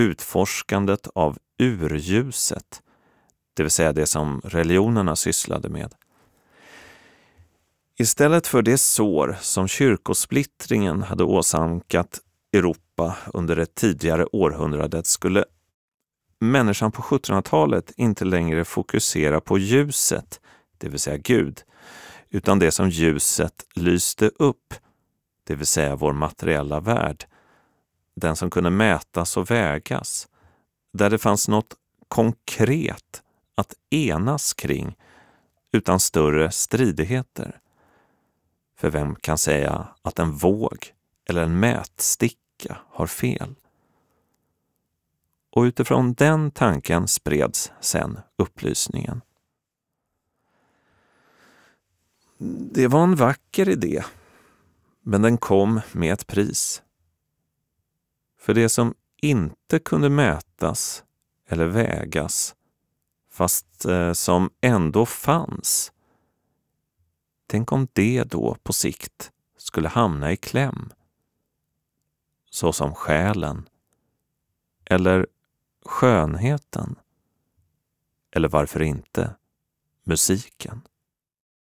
utforskandet av urljuset, det vill säga det som religionerna sysslade med. Istället för det sår som kyrkosplittringen hade åsamkat Europa under ett tidigare århundrade skulle människan på 1700-talet inte längre fokusera på ljuset, det vill säga Gud, utan det som ljuset lyste upp, det vill säga vår materiella värld, den som kunde mätas och vägas, där det fanns något konkret att enas kring utan större stridigheter. För vem kan säga att en våg eller en mätsticka har fel? Och utifrån den tanken spreds sen upplysningen. Det var en vacker idé, men den kom med ett pris. För det som inte kunde mätas eller vägas, fast som ändå fanns, tänk om det då på sikt skulle hamna i kläm. Så som själen, eller skönheten, eller varför inte musiken.